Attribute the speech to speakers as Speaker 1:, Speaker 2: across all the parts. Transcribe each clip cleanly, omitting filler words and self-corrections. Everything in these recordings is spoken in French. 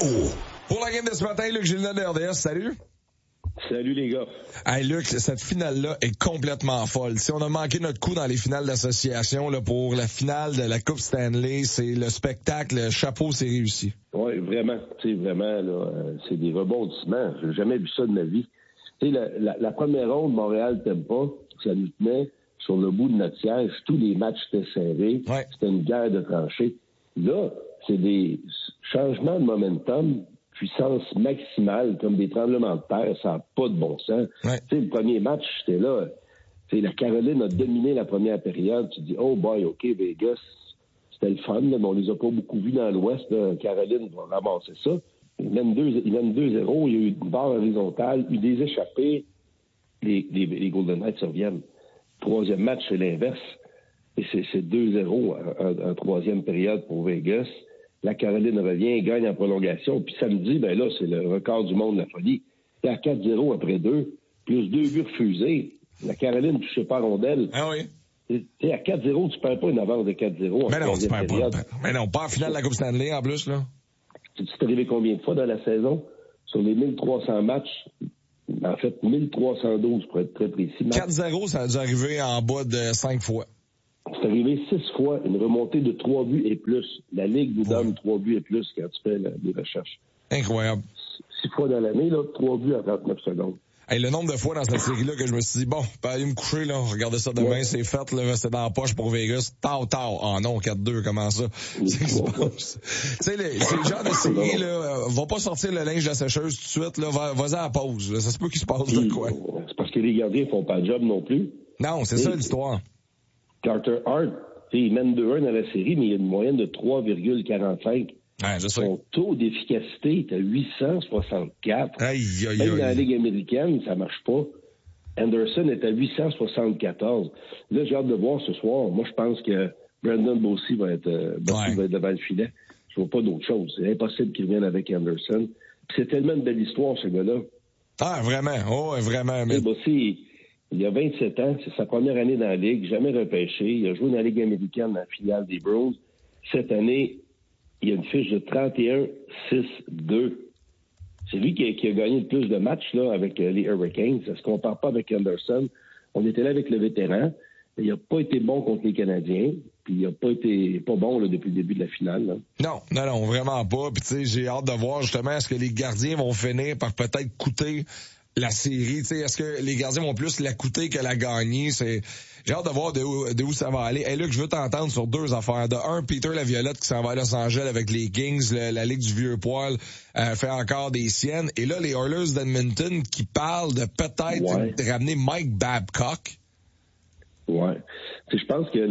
Speaker 1: Pour la game de ce matin, Luc Gilles de RDS, salut.
Speaker 2: Salut les gars.
Speaker 1: Hey Luc, cette finale-là est complètement folle. Si on a manqué notre coup dans les finales d'association là, pour la finale de la Coupe Stanley, c'est le spectacle, le chapeau, c'est réussi.
Speaker 2: Oui, vraiment. Tu sais, vraiment, là, c'est des rebondissements. J'ai jamais vu ça de ma vie. Tu sais, la première ronde, Montréal t'aime pas, ça nous tenait sur le bout de notre siège. Tous les matchs étaient serrés.
Speaker 1: Ouais.
Speaker 2: C'était une guerre de tranchées. Là, c'est des changements de momentum, puissance maximale, comme des tremblements de terre, ça n'a pas de bon sens.
Speaker 1: Ouais.
Speaker 2: Tu sais, le premier match, j'étais là. Tu sais, la Caroline a dominé la première période. Tu dis, oh boy, OK, Vegas, c'était le fun, là, mais on les a pas beaucoup vus dans l'Ouest. Là. Caroline va ramasser ça. Ils mènent 2-0. Il y a eu une barre horizontale, eu des échappées. Les Golden Knights reviennent. Troisième match, c'est l'inverse. Et c'est 2-0 en troisième période pour Vegas. La Caroline revient, gagne en prolongation. Puis samedi, ben là, c'est le record du monde de la folie. C'est à 4-0 après 2, plus 2 buts refusés. La Caroline ne touchait pas rondelle.
Speaker 1: Ah oui?
Speaker 2: T'sais, à 4-0, tu perds pas une avance de 4-0 en troisième période.
Speaker 1: Mais non, pas en finale de la Coupe Stanley en plus, là.
Speaker 2: Tu t'es arrivé combien de fois dans la saison? Sur les 1300 matchs, en fait, 1312 pour être très précis.
Speaker 1: 4-0, ça a dû arriver en bas de 5 fois.
Speaker 2: C'est arrivé 6 fois, une remontée de 3 buts et plus. La Ligue vous donne 3 buts et plus quand tu fais des recherches.
Speaker 1: Incroyable.
Speaker 2: 6 fois dans l'année, là, 3 buts en 39 secondes.
Speaker 1: Hey, le nombre de fois dans cette série-là que je me suis dit, bon, je peux aller me coucher, là, regardez ça demain, c'est fait, là, c'est dans la poche pour Vegas, tard. Ah non, 4-2, comment ça? C'est ce qui se passe. Tu sais, c'est le genre de série, là, va pas sortir le linge de la sécheuse tout de suite, là, vas-y à la pause, là, ça se peut qu'il se passe de quoi.
Speaker 2: C'est parce que les gardiens font pas le job non plus.
Speaker 1: Non, c'est ça l'histoire.
Speaker 2: Carter Hart, il mène 2-1 dans la série, mais il y a une moyenne de 3,45.
Speaker 1: Ouais, je sais.
Speaker 2: Son taux d'efficacité est à 864.
Speaker 1: Aïe.
Speaker 2: Même dans la Ligue américaine, ça marche pas. Anderson est à 874. Là, j'ai hâte de voir ce soir. Moi, je pense que Brandon Bossy va être devant le filet. Je vois pas d'autre chose. C'est impossible qu'il revienne avec Anderson. Puis c'est tellement une belle histoire, ce gars-là.
Speaker 1: Ah, vraiment. Oh, vraiment. Mais...
Speaker 2: Bossy, il a 27 ans. C'est sa première année dans la Ligue. Jamais repêché. Il a joué dans la Ligue américaine dans la filiale des Bruins. Cette année, il y a une fiche de 31-6-2. C'est lui qui a gagné le plus de matchs là, avec les Hurricanes. Ça se compare pas avec Anderson. On était là avec le vétéran. Il n'a pas été bon contre les Canadiens. Puis il n'a pas été pas bon là, depuis le début de la finale. Là.
Speaker 1: Non, vraiment pas. Puis tu sais, j'ai hâte de voir justement est-ce que les gardiens vont finir par peut-être coûter la série. Tu sais, est-ce que les gardiens vont plus la coûter que la gagner? J'ai hâte de voir de où ça va aller. Hey Luc, je veux t'entendre sur deux affaires. De un, Peter Laviolette qui s'en va à Los Angeles avec les Kings, la Ligue du Vieux Poil, fait encore des siennes. Et là, les Oilers d'Edmonton qui parlent de peut-être ramener Mike Babcock. Ouais.
Speaker 2: Je pense que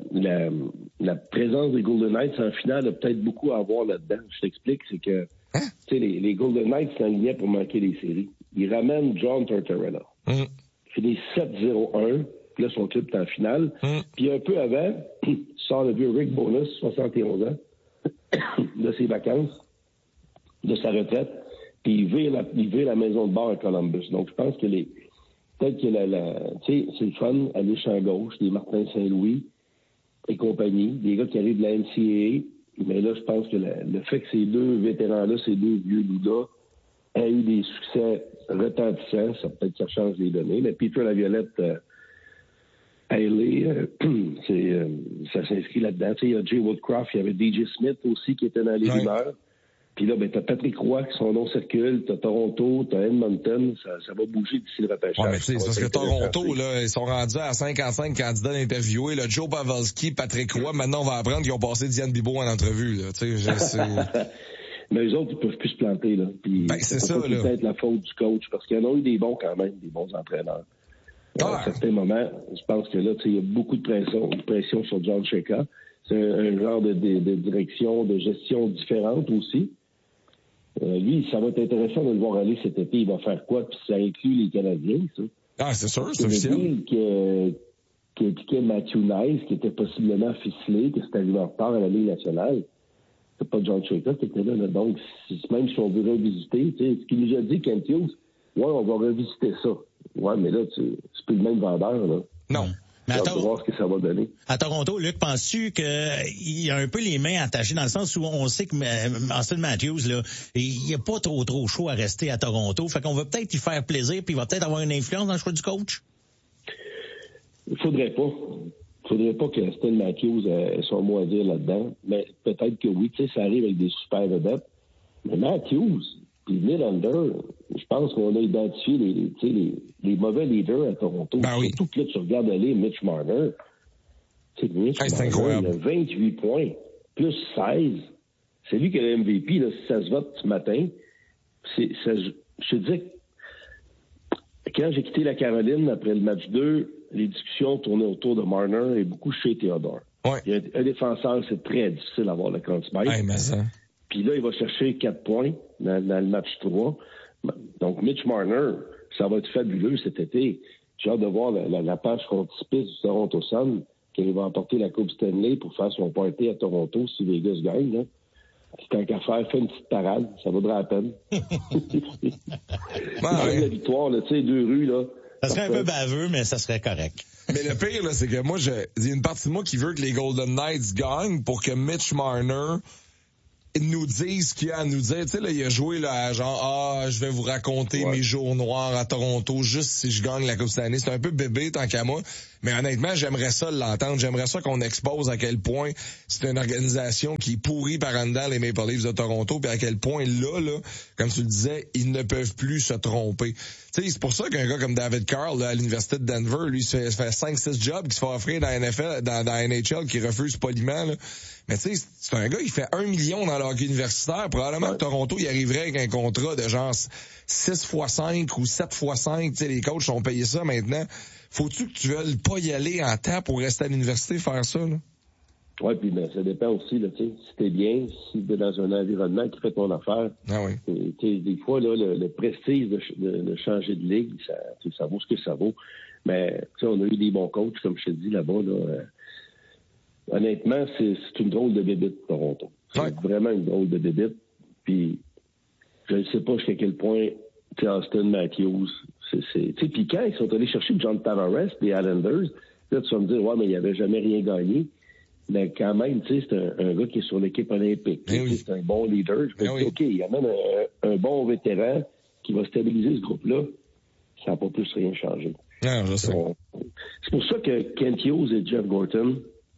Speaker 2: la présence des Golden Knights en finale a peut-être beaucoup à voir là-dedans. Je t'explique, c'est que les Golden Knights s'enlignaient pour manquer les séries. Ils ramènent John Tortorella. Il finit 7-0-1. Puis là, son club est en finale. Puis un peu avant, sort le vieux Rick Bonus, 71 ans, de ses vacances, de sa retraite. Puis il vire la maison de bar à Columbus. Donc, je pense que peut-être que tu sais, c'est le fun, aller champ gauche, des Martin Saint-Louis et compagnie, des gars qui arrivent de la NCAA. Mais là, je pense que le fait que ces deux vétérans-là, ces deux vieux loups-là, aient eu des succès retentissants, ça peut-être que ça change les données. Mais Peter Laviolette, ça s'inscrit là-dedans. Tu sais, il y a Jay Woodcroft, il y avait DJ Smith aussi qui était dans les rumeurs. Puis là, t'as Patrick Roy, qui son nom circule, t'as Toronto, t'as Edmonton, ça va bouger d'ici le repêchage.
Speaker 1: Ouais, mais tu sais, parce que Toronto, là, ils sont rendus à 55 candidats d'interviewer, là, Joe Pavelski, Patrick Roy, maintenant on va apprendre qu'ils ont passé Diane Bibo en entrevue, là, tu sais,
Speaker 2: mais eux autres, ils peuvent plus se planter, là. Puis
Speaker 1: c'est ça, là.
Speaker 2: C'est peut-être la faute du coach, parce qu'il y en a eu des bons quand même, des bons entraîneurs. À certains moments, je pense que là, tu sais, il y a beaucoup de pression sur John Chayka. C'est un genre de direction, de gestion différente aussi. Lui, ça va être intéressant de le voir aller cet été. Il va faire quoi? Puis ça inclut les Canadiens, ça.
Speaker 1: Ah, c'est sûr, c'est officiel.
Speaker 2: Qui impliquait Matthew Nice, qui était possiblement ficelé, que c'était arrivé en retard à la Ligue nationale. C'est pas John Chayka qui était là. Donc, même si on veut revisiter, tu sais, ce qu'il nous a dit, Kent Hughes, on va revisiter ça. Ouais, mais là, c'est plus le même vendeur, là.
Speaker 1: Non.
Speaker 3: Mais
Speaker 2: on va voir ce que ça va donner.
Speaker 3: À Toronto, Luc, penses-tu qu'il y a un peu les mains attachées dans le sens où on sait que Austin Matthews, là, il n'y a pas trop chaud à rester à Toronto. Fait qu'on va peut-être y faire plaisir puis il va peut-être avoir une influence dans le choix du coach?
Speaker 2: Il faudrait pas que Austin Matthews ait son mot à dire là-dedans. Mais peut-être que oui, tu sais, ça arrive avec des super vedettes. Mais Matthews, puis Nylander, je pense qu'on a identifié les mauvais leaders à Toronto.
Speaker 1: Ben oui.
Speaker 2: Surtout que là, tu regardes aller Mitch Marner. Mitch Marner,
Speaker 1: incroyable.
Speaker 2: il a 28 points, plus 16. C'est lui qui a le MVP, là, si ça se vote ce matin. Je te dis que quand j'ai quitté la Caroline après le match 2, les discussions tournaient autour de Marner et beaucoup chez Theodore.
Speaker 1: Ouais.
Speaker 2: Il y a un défenseur, c'est très difficile d'avoir le contre-spike.
Speaker 1: Hey, mais ça...
Speaker 2: Puis là, il va chercher 4 points dans le match 3. Donc, Mitch Marner, ça va être fabuleux cet été. J'ai hâte de voir la page frontispice du Toronto Sun, qu'il va emporter la Coupe Stanley pour faire son party à Toronto si Vegas gagne. Là. Tant qu'à faire, fait une petite parade, ça vaudra la peine. La victoire, tu sais, 2 rues, là.
Speaker 3: Ça serait un peu baveux, mais ça serait correct.
Speaker 1: Mais le pire, là, c'est que moi, il y a une partie de moi qui veut que les Golden Knights gagnent pour que Mitch Marner nous dise ce qu'il y a à nous dire. Tu sais, là, il a joué, là, genre, je vais vous raconter mes jours noirs à Toronto juste si je gagne la Coupe Stanley. C'est un peu bébé, tant qu'à moi. Mais honnêtement, j'aimerais ça l'entendre. J'aimerais ça qu'on expose à quel point c'est une organisation qui est pourrie par en dedans, les Maple Leafs de Toronto, puis à quel point là, comme tu le disais, ils ne peuvent plus se tromper. Tu sais, c'est pour ça qu'un gars comme David Carl, là, à l'Université de Denver, lui, se fait 5-6 jobs qui se fait offrir dans la NFL, dans la NHL, qui refuse poliment, là. Mais tu sais, c'est un gars qui fait 1 million dans le hockey universitaire. Probablement que Toronto, il arriverait avec un contrat de genre 6 x 5 ou 7 x 5. Tu sais, les coachs sont payés ça maintenant. Faut-tu que tu veuilles pas y aller en temps pour rester à l'université faire ça, là?
Speaker 2: Oui, puis ça dépend aussi, là, tu sais, si t'es bien, si t'es dans un environnement qui fait ton affaire.
Speaker 1: Ah oui.
Speaker 2: Tu sais, des fois, là, le prestige de changer de ligue, ça vaut ce que ça vaut. Mais, tu sais, on a eu des bons coachs, comme je te dis, là-bas, là. Honnêtement, c'est une drôle de bébite, Toronto. C'est vraiment une drôle de bébite. Puis, je ne sais pas jusqu'à quel point, tu sais, Austin Matthews, tu sais, puis quand ils sont allés chercher John Tavares, les Islanders, là, tu vas me dire, ouais, mais il n'avait jamais rien gagné. Mais quand même, tu sais, c'est un gars qui est sur l'équipe olympique. C'est un bon leader. Je me dis, OK, il y a même un bon vétéran qui va stabiliser ce groupe-là. Ça n'a pas plus rien changé.
Speaker 1: Non, je sais.
Speaker 2: C'est pour ça que Kent Hughes et Jeff Gorton,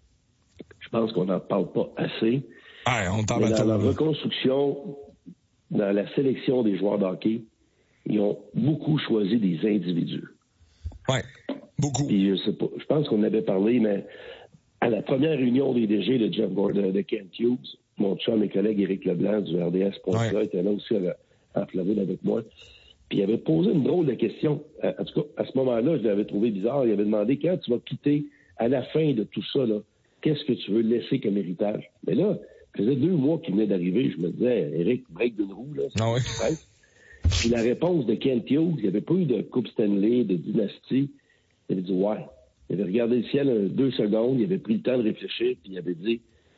Speaker 2: je pense qu'on n'en parle pas assez.
Speaker 1: On t'en
Speaker 2: mais dans la reconstruction, dans la sélection des joueurs de hockey, ils ont beaucoup choisi des individus.
Speaker 1: Oui, beaucoup.
Speaker 2: Puis je sais pas, je pense qu'on avait parlé, mais à la première réunion des DG de Jeff Gordon, de Kent Hughes, mon chum et collègue Éric Leblanc du RDS.ca était là aussi en Floride avec moi. Puis il avait posé une drôle de question. En tout cas, à ce moment-là, je l'avais trouvé bizarre. Il avait demandé, quand tu vas quitter à la fin de tout ça, là, qu'est-ce que tu veux laisser comme héritage? Mais là, ça faisait 2 mois qu'il venait d'arriver. Je me disais, Éric, break d'une roue, là.
Speaker 1: Ah oui.
Speaker 2: Puis la réponse de Kent Hughes, il n'y avait pas eu de Coupe Stanley, de dynastie. Il avait dit, ouais. Il avait regardé le ciel 2 secondes, il avait pris le temps de réfléchir, puis il avait dit,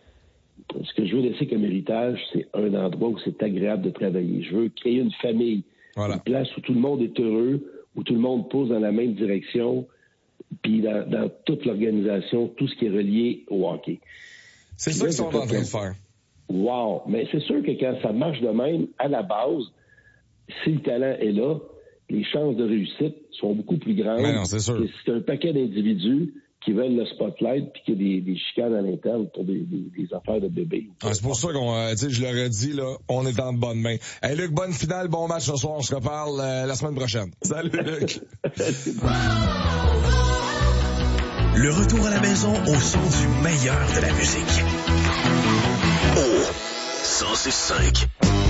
Speaker 2: ce que je veux laisser comme héritage, c'est un endroit où c'est agréable de travailler. Je veux créer une famille, une place où tout le monde est heureux, où tout le monde pousse dans la même direction, puis dans toute l'organisation, tout ce qui est relié au hockey.
Speaker 1: C'est ça qu'ils sont en train de faire.
Speaker 2: Wow! Mais c'est sûr que quand ça marche de même, à la base, si le talent est là, les chances de réussite sont beaucoup plus grandes.
Speaker 1: Mais non, c'est sûr.
Speaker 2: C'est un paquet d'individus qui veulent le spotlight puis qu'il y a des chicanes à l'interne pour des affaires de bébé.
Speaker 1: C'est pour ça qu'on, tu sais, je leur ai dit, là, on est en bonne main. Hey, Luc, bonne finale, bon match ce soir. On se reparle la semaine prochaine. Salut, Luc.
Speaker 4: Le retour à la maison au son du meilleur de la musique. Oh, 106.5.